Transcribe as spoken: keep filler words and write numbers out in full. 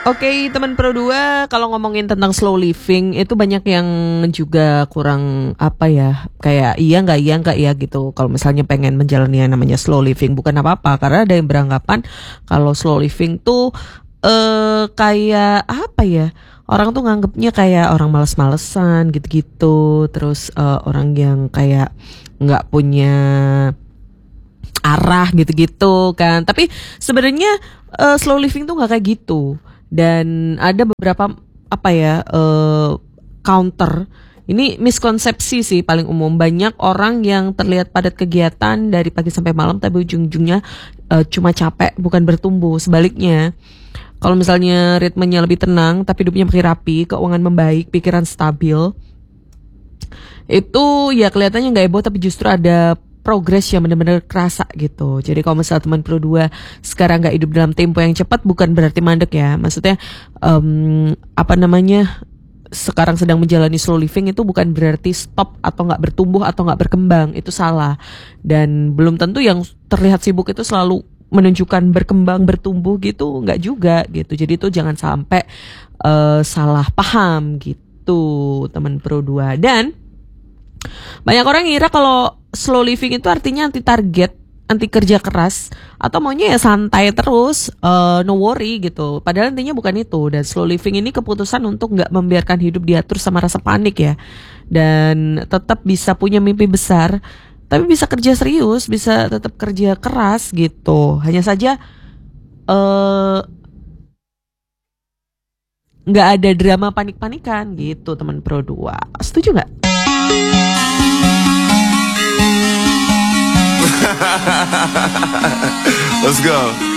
Oke, teman Pro dua, kalau ngomongin tentang slow living itu banyak yang juga kurang apa ya, kayak iya nggak iya nggak iya gitu. Kalau misalnya pengen menjalani yang namanya slow living, bukan apa-apa, karena ada yang beranggapan kalau slow living tuh eh kayak apa ya? Orang tuh nganggepnya kayak orang males-malesan gitu-gitu, terus eh, orang yang kayak nggak punya arah gitu-gitu kan. Tapi sebenarnya eh, slow living tuh nggak kayak gitu. Dan ada beberapa apa ya eh, counter. Ini miskonsepsi sih paling umum. Banyak orang yang terlihat padat kegiatan dari pagi sampai malam, tapi ujung-ujungnya eh, cuma capek, bukan bertumbuh. Sebaliknya, kalau misalnya ritmenya lebih tenang, tapi hidupnya makin rapi, keuangan membaik, pikiran stabil, itu ya kelihatannya nggak heboh, tapi justru ada progres yang benar-benar kerasa gitu. Jadi kalau misalnya teman Pro dua sekarang nggak hidup dalam tempo yang cepat, bukan berarti mandek ya. Maksudnya um, apa namanya, sekarang sedang menjalani slow living itu bukan berarti stop atau nggak bertumbuh atau nggak berkembang. Itu salah. Dan belum tentu yang terlihat sibuk itu selalu menunjukkan berkembang, bertumbuh gitu, nggak juga gitu. Jadi itu jangan sampai uh, salah paham gitu teman Pro dua. Dan banyak orang ngira kalau slow living itu artinya anti target, anti kerja keras, atau maunya ya santai terus, uh, no worry gitu. Padahal intinya bukan itu. Dan slow living ini keputusan untuk nggak membiarkan hidup diatur sama rasa panik ya. Dan tetap bisa punya mimpi besar, tapi bisa kerja serius, bisa tetap kerja keras gitu. Hanya saja uh, nggak ada drama panik-panikan gitu teman Pro dua. Setuju nggak? Let's go.